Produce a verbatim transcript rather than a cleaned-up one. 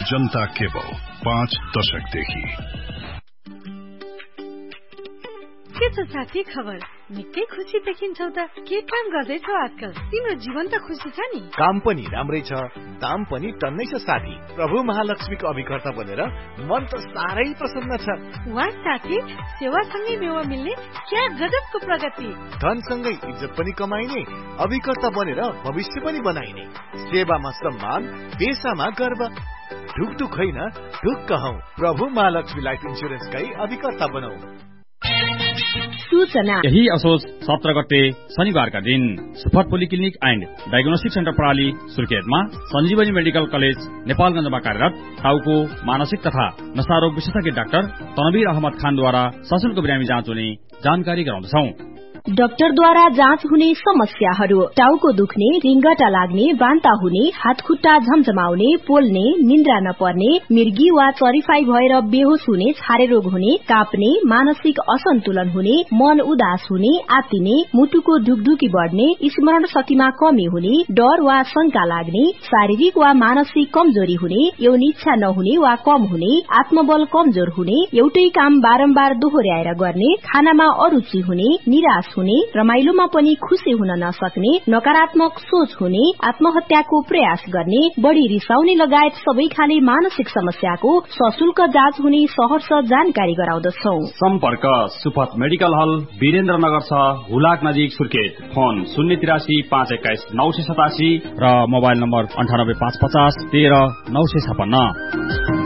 जनता cable पाँच दशकदेखि। के छ साथी खबर? निकै खुसी देखिन्छौ त। के काम गर्दैछौ आजकल? तिम्रो जीवन त खुसी छ नि? काम पनि राम्रै छ, दाम पनि टन्नै छ साथी। प्रभु महालक्ष्मीको अभिकर्ता बनेर मन त साह्रै प्रसन्न छ। वाह साथी, सेवासँगै मेवा मिल्ने क्या गजबको प्रगति। धनसँगै इज्जत पनि कमाइने, अभिकर्ता बनेर भविष्य पनि बनाइने। सेवामा सम्मान, पेशामा गर्व। ढुकढुक होइन, ढुक्क हौ। प्रभु महालक्ष्मी लाइफ इन्स्योरेन्सकै अभिकर्ता बनौ। सूचना यही असोज सत्र गते शनिबारका दिन सुफट पोलिक्लिनिक एन्ड डायग्नोस्टिक सेन्टर प्रणाली सुर्खेतमा सञ्जीवनी मेडिकल कलेज नेपालगञ्जमा कार्यरत टाउको मानसिक तथा नशारोग विशेषज्ञ डाक्टर तनवीर अहमद खानद्वारा सशुल्क बिरामी जाँच हुने जानकारी गराउँदछौ। डाक्टरद्वारा जाँच हुने समस्याहरू: टाउको दुख्ने, रिङ्गटा लाग्ने, बान्ता हुने, हातखुट्टा झमझमाउने, पोल्ने, निन्द्रा नपर्ने, मिर्गी वा चरिफाई भएर बेहोस हुने, छारे रोग हुने, काप्ने, मानसिक असन्तुलन हुने, मन उदास हुने, आत्तिने, मुटुको ढुकढुकी बढ्ने, स्मरण शक्तिमा कमी हुने, डर वा शंका लाग्ने, शारीरिक वा मानसिक कमजोरी हुने, यौन इच्छा नहुने वा कम हुने, आत्मबल कमजोर हुने, एउटै काम बारम्बार दोहोर्याएर गर्ने, खानामा अरुचि हुने, निराश हुने, रमाइलोमा पनि खुशी हुन नसक्ने, नकारात्मक सोच हुने, आत्महत्याको प्रयास गर्ने, बढ़ी रिसाउने लगायत सबै खाले मानसिक समस्याको सशुल्क जाँच हुने सहर्ष जानकारी गराउँदछौ। सम्पर्क सुपथ मेडिकल हल, वीरेन्द्रनगर छ, हुलाक नजिक, सुर्खेत। फोन शून्य तिरासी पाँच एक्काइस नौ सय सतासी र मोबाइल नम्बर अन्ठानब्बे पाँच पचास तेह्र नौ सय छपन्न।